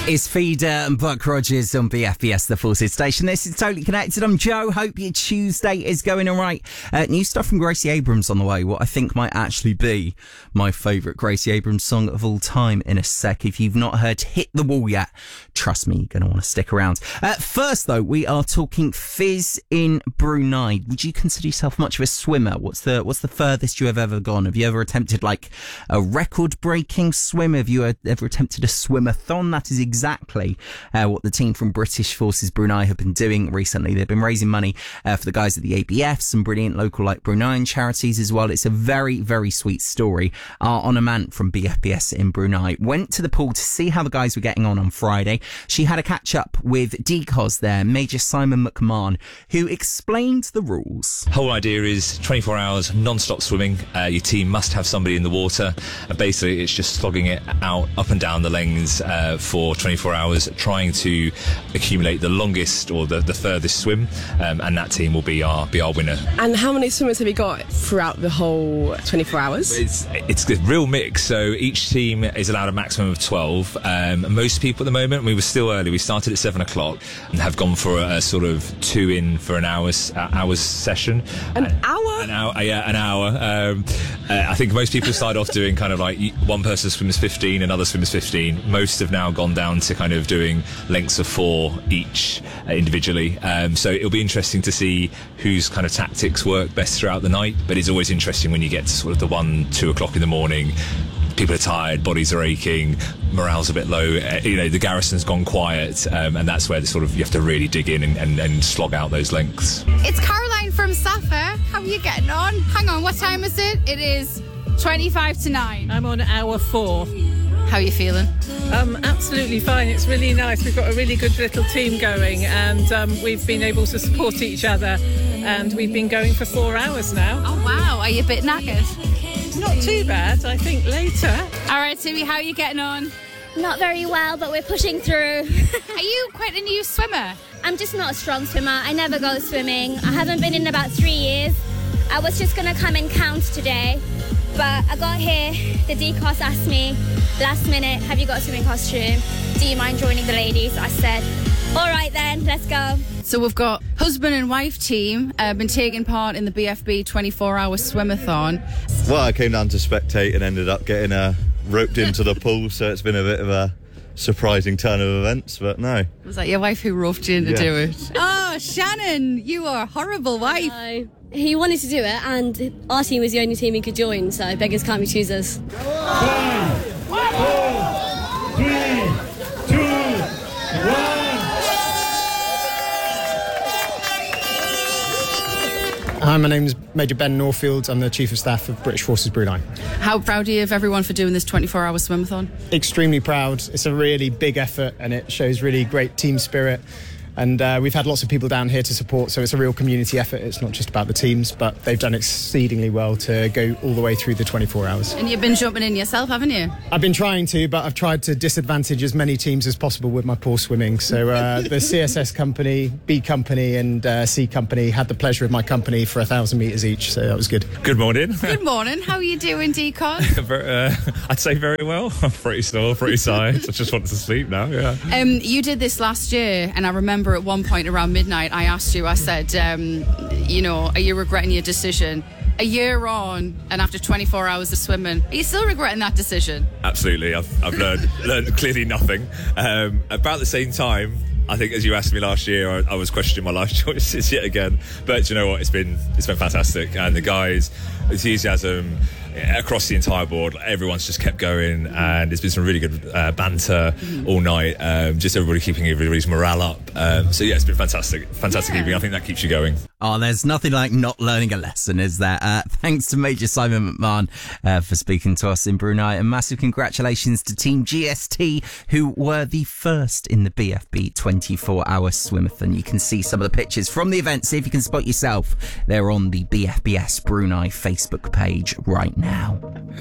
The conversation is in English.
It's Feeder and Buck Rogers on BFBS, the Forces Station. This is Totally Connected. I'm Joe. Hope your Tuesday is going all right. New stuff from Gracie Abrams on the way. What I think might actually be my favourite Gracie Abrams song of all time in a sec. If you've not heard Hit the Wall yet, trust me, you're going to want to stick around. First, though, we are talking Fizz in Brunei. Would you consider yourself much of a swimmer? What's the furthest you have ever gone? Have you ever attempted like a record-breaking swim? Have you ever attempted a swim-a-thon? That is exactly what the team from British Forces Brunei have been doing recently. They've been raising money for the guys at the ABF, some brilliant local like Bruneian charities as well. It's a very, very sweet story. Our Mant from BFBS in Brunei went to the pool to see how the guys were getting on Friday. She had a catch up with DCOS there, Major Simon McMahon, who explained the rules. Whole idea is 24 hours non-stop swimming. Your team must have somebody in the water. Basically, it's just slogging it out up and down the lanes for 24 hours, trying to accumulate the longest or the furthest swim, and that team will be our winner. And how many swimmers have you got throughout the whole 24 hours? It's a real mix. So each team is allowed a maximum of 12. Most people at the moment, we were still early. We started at 7 o'clock and have gone for a sort of 2 in for an hour's session. An hour? An hour. I think most people start off doing kind of like one person swims 15, another swims 15. Most have now gone down to kind of doing lengths of 4 each individually. So it'll be interesting to see whose kind of tactics work best throughout the night. But it's always interesting when you get to sort of the 1-2 o'clock in the morning. People are tired, bodies are aching, morale's a bit low. The garrison's gone quiet, and that's where you have to really dig in and slog out those lengths. It's Caroline from Safa. How are you getting on? Hang on, what time is it? It is 25 to 9. I'm on hour 4. How are you feeling? Absolutely fine. It's really nice. We've got a really good little team going, and we've been able to support each other, and we've been going for 4 hours now. Oh, wow. Are you a bit knackered? Not too bad, I think later. All right, Timmy, how are you getting on? Not very well, but we're pushing through. Are you quite a new swimmer? I'm just not a strong swimmer. I never go swimming. I haven't been in about 3 years. I was just going to come and count today, but I got here. The DCOS asked me last minute, have you got a swimming costume? Do you mind joining the ladies? I said, all right then, let's go. So we've got husband and wife team been taking part in the BFB 24-hour swim-a-thon. Well, I came down to spectate and ended up getting roped into the pool, so it's been a bit of a surprising turn of events, but no. Was that your wife who roped you in to do it? Oh, Shannon, you are a horrible wife. He wanted to do it, and our team was the only team he could join, so beggars can't be choosers. 5, 4, 3, 2, 1. Hi, my name's Major Ben Norfield. I'm the Chief of Staff of British Forces Brunei. How proud are you of everyone for doing this 24-hour swim-a-thon? Extremely proud. It's a really big effort and it shows really great team spirit. And we've had lots of people down here to support, so it's a real community effort. It's not just about the teams, but they've done exceedingly well to go all the way through the 24 hours. And you've been jumping in yourself, haven't you? I've been trying to, but I've tried to disadvantage as many teams as possible with my poor swimming. So the CSS company, B company and C company had the pleasure of my company for 1,000 metres each, so that was good. Good morning. Good morning. How are you doing, DCOS? I'd say very well. I'm pretty sore, pretty tired. I just wanted to sleep now, yeah. You did this last year, and I remember at one point around midnight I asked you, I said, are you regretting your decision? A year on and after 24 hours of swimming, are you still regretting that decision? Absolutely. I've learned clearly nothing. About the same time, I think as you asked me last year, I was questioning my life choices yet again. But you know what? It's been fantastic, and the guys' enthusiasm across the entire board, everyone's just kept going, and there's been some really good banter all night. Just everybody keeping everybody's morale up. So yeah, it's been fantastic evening. I think that keeps you going. Oh, there's nothing like not learning a lesson, is there? Thanks to Major Simon McMahon for speaking to us in Brunei, and massive congratulations to Team GST, who were the first in the BFB 24-hour swim-a-thon. You can see some of the pictures from the event. See if you can spot yourself. They're on the BFBS Brunei Facebook page right now.